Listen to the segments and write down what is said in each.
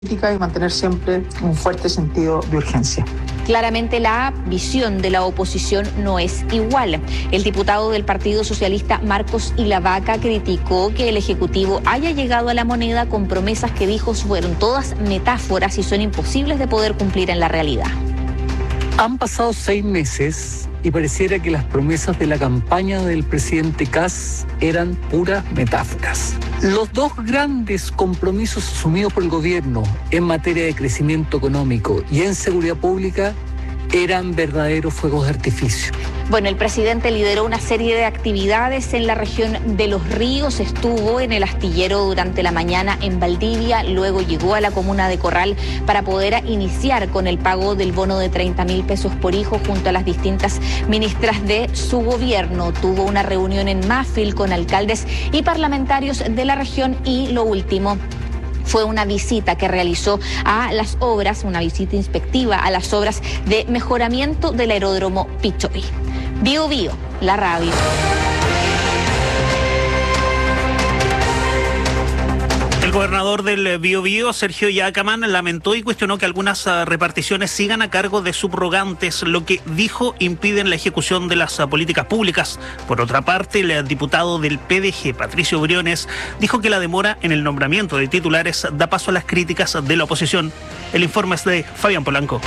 Y mantener siempre un fuerte sentido de urgencia. Claramente la visión de la oposición no es igual. El diputado del Partido Socialista, Marcos Ilavaca, criticó que el Ejecutivo haya llegado a la moneda con promesas que dijo fueron todas metáforas y son imposibles de poder cumplir en la realidad. Han pasado 6 meses y pareciera que las promesas de la campaña del presidente Kast eran puras metáforas. Los 2 grandes compromisos asumidos por el gobierno en materia de crecimiento económico y en seguridad pública eran verdaderos fuegos de artificio. Bueno, el presidente lideró una serie de actividades en la región de Los Ríos, estuvo en el astillero durante la mañana en Valdivia, luego llegó a la comuna de Corral para poder iniciar con el pago del bono de 30.000 pesos por hijo junto a las distintas ministras de su gobierno. Tuvo una reunión en Mafil con alcaldes y parlamentarios de la región y lo último fue una visita que realizó a las obras, una visita inspectiva a las obras de mejoramiento del aeródromo Pichoy. Bio Bio, la radio. El gobernador del Biobío, Sergio Yacamán, lamentó y cuestionó que algunas reparticiones sigan a cargo de subrogantes, lo que dijo impiden la ejecución de las políticas públicas. Por otra parte, el diputado del PDG, Patricio Briones, dijo que la demora en el nombramiento de titulares da paso a las críticas de la oposición. El informe es de Fabián Polanco.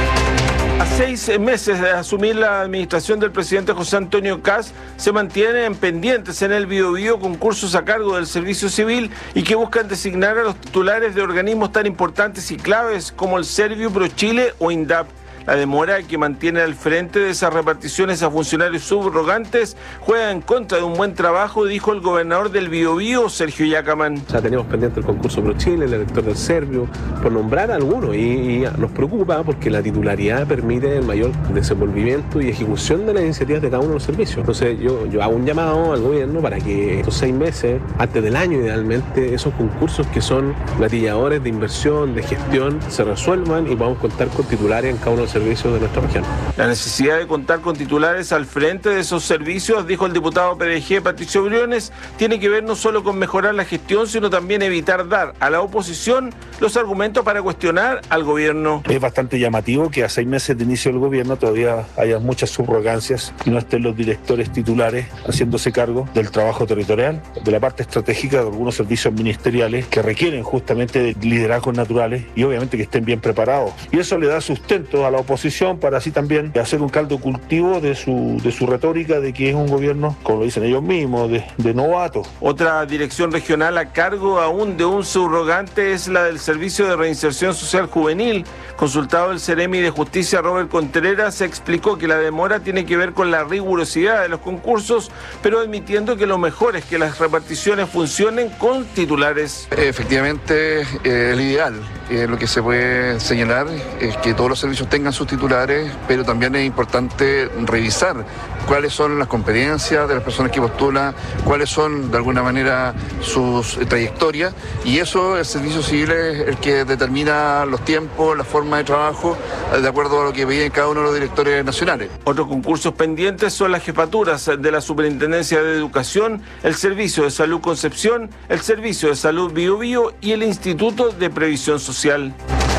A 6 meses de asumir la administración del presidente José Antonio Kast, se mantienen pendientes en el Biobío concursos a cargo del Servicio Civil y que buscan designar a los titulares de organismos tan importantes y claves como el Servio, ProChile o INDAP. La demora que mantiene al frente de esas reparticiones a funcionarios subrogantes juega en contra de un buen trabajo, dijo el gobernador del Biobío, Sergio Yacamán. Ya tenemos pendiente el concurso ProChile, el elector del Servio, por nombrar a algunos, y nos preocupa porque la titularidad permite el mayor desenvolvimiento y ejecución de las iniciativas de cada uno de los servicios. Entonces yo hago un llamado al gobierno para que estos 6 meses, antes del año idealmente, esos concursos que son gatilladores de inversión, de gestión, se resuelvan y podamos contar con titulares en cada uno de los servicios de nuestra región. La necesidad de contar con titulares al frente de esos servicios, dijo el diputado PDG Patricio Briones, tiene que ver no solo con mejorar la gestión, sino también evitar dar a la oposición los argumentos para cuestionar al gobierno. Es bastante llamativo que a 6 meses de inicio del gobierno todavía haya muchas subrogancias y no estén los directores titulares haciéndose cargo del trabajo territorial, de la parte estratégica de algunos servicios ministeriales que requieren justamente de liderazgos naturales y obviamente que estén bien preparados. Y eso le da sustento a la oposición para así también hacer un caldo cultivo de su retórica de que es un gobierno, como lo dicen ellos mismos, de novato. Otra dirección regional a cargo aún de un subrogante es la del Servicio de Reinserción Social Juvenil. Consultado el Ceremi de Justicia, Robert Contreras, explicó que la demora tiene que ver con la rigurosidad de los concursos, pero admitiendo que lo mejor es que las reparticiones funcionen con titulares. Efectivamente, el ideal, lo que se puede señalar es que todos los servicios tengan sus titulares, pero también es importante revisar cuáles son las competencias de las personas que postulan, cuáles son de alguna manera sus trayectorias, y eso el Servicio Civil es el que determina los tiempos, la forma de trabajo, de acuerdo a lo que veían cada uno de los directores nacionales. Otros concursos pendientes son las jefaturas de la Superintendencia de Educación, el Servicio de Salud Concepción, el Servicio de Salud Biobío y el Instituto de Previsión Social.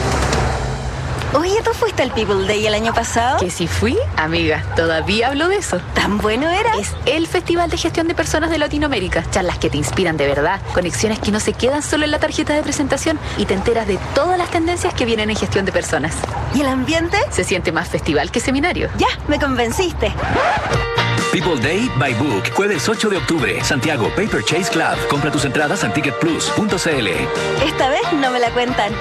Oye, ¿tú fuiste al People Day el año pasado? Que si fui, amiga, todavía hablo de eso. ¿Tan bueno era? Es el Festival de Gestión de Personas de Latinoamérica. Charlas que te inspiran de verdad, conexiones que no se quedan solo en la tarjeta de presentación y te enteras de todas las tendencias que vienen en gestión de personas. ¿Y el ambiente? Se siente más festival que seminario. Ya, me convenciste. People Day by Book, jueves 8 de octubre, Santiago, Paper Chase Club. Compra tus entradas en ticketplus.cl. Esta vez no me la cuentan.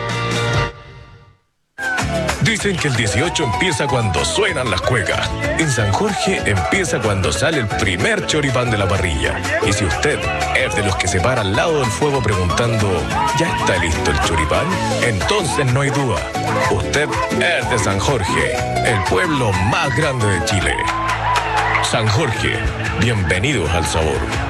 Dicen que el 18 empieza cuando suenan las cuecas. En San Jorge empieza cuando sale el primer choripán de la parrilla. Y si usted es de los que se para al lado del fuego preguntando ¿ya está listo el choripán? Entonces no hay duda. Usted es de San Jorge, el pueblo más grande de Chile. San Jorge, bienvenidos al sabor.